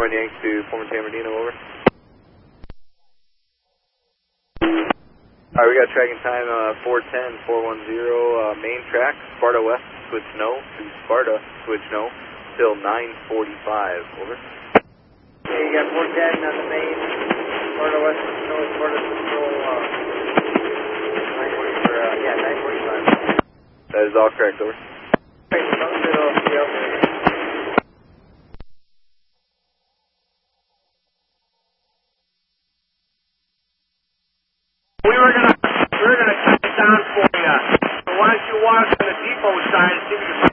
Yanks to Former Tamardino, over. Alright, we got tracking time 410, 410, main track, Sparta West, switch no, to Sparta, switch no, till 9:45, over. Okay, you got 410 on the main, Sparta West, switch no, Sparta, switch no, 9:45. That is all correct, over. We were gonna cut it down for you. So why don't you walk on the depot side and see if you can